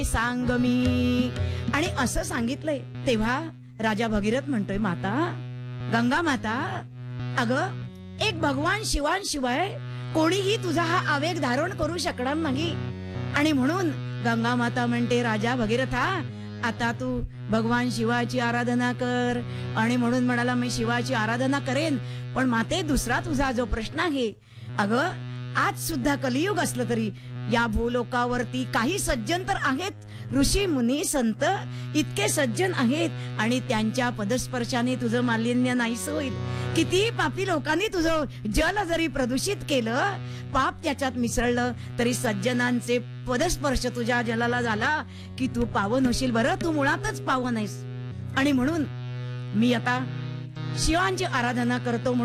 सांग मी. आणि असं सांगितलंय तेव्हा राजा भगीरथ म्हणतोय, माता गंगा माता, अगं एक भगवान शिवांशिवाय कोणीही तुझा हा आवेग धारण करू शकणार नाही. आणि म्हणून गंगा माता म्हणते, राजा भगीरथा आता तू भगवान शिवाची आराधना कर. आणि म्हणून म्हणाला, मी शिवाची आराधना करेन, पण माते दुसरा तुझा जो प्रश्न आहे, अगं आज सुद्धा कलियुग असलं तरी या भूलोकावरती काही सज्जन तर आहेत, ऋषी मुनी संत इतके सज्जन आहेत, आणि त्यांच्या पदस्पर्शाने तुझं मालिन्य नाहीस होईल. किती पापी लोकांनी तुझं जल जरी प्रदूषित केलं, पाप त्याच्यात मिसळलं, तरी सज्जनांचे पदस्पर्श तुझ्या जलाला झाला की तू पावन होशील. बरं, तू मुळातच पावन आहेस. आणि म्हणून मी आता शिवांची आराधना करतो.